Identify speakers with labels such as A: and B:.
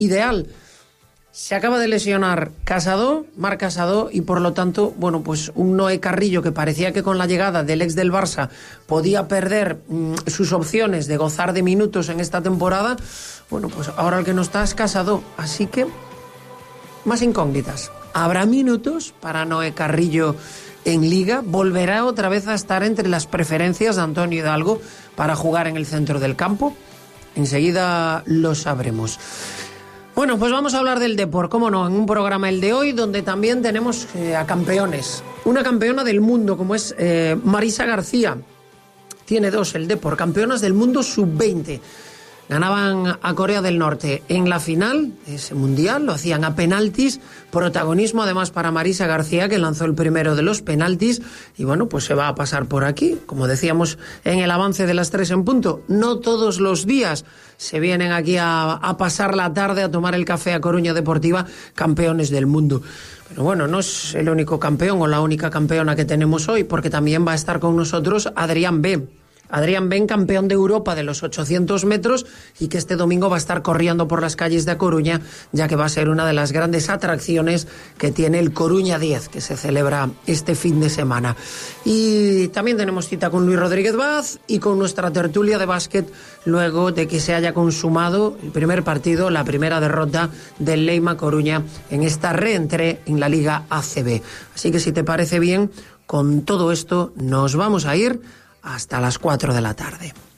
A: ideal. Se acaba de lesionar Casado, Marc Casado, y por lo tanto, bueno, pues un Noé Carrillo que parecía que con la llegada del ex del Barça podía perder sus opciones de gozar de minutos en esta temporada. Bueno, pues ahora el que no está es Casado, así que más incógnitas. ¿Habrá minutos para Noé Carrillo en Liga? ¿Volverá otra vez a estar entre las preferencias de Antonio Hidalgo para jugar en el centro del campo? Enseguida lo sabremos. Bueno, pues vamos a hablar del Depor, cómo no, en un programa el de hoy donde también tenemos a campeones. Una campeona del mundo como es Marisa García. Tiene dos el Depor, campeonas del mundo sub-20. Ganaban a Corea del Norte en la final de ese mundial, lo hacían a penaltis, protagonismo además para Marisa García, que lanzó el primero de los penaltis, y bueno, pues se va a pasar por aquí, como decíamos en el avance de las 3 en punto. No todos los días se vienen aquí a pasar la tarde, a tomar el café a Coruña Deportiva, campeones del mundo. Pero bueno, no es el único campeón o la única campeona que tenemos hoy, porque también va a estar con nosotros Adrián B. Adrián Ben, campeón de Europa de los 800 metros y que este domingo va a estar corriendo por las calles de Coruña, ya que va a ser una de las grandes atracciones que tiene el Coruña 10, que se celebra este fin de semana. Y también tenemos cita con Luis Rodríguez Vaz y con nuestra tertulia de básquet, luego de que se haya consumado el primer partido, la primera derrota del Leima Coruña en esta reentré en la Liga ACB. Así que si te parece bien, con todo esto nos vamos a ir hasta las 4 de la tarde.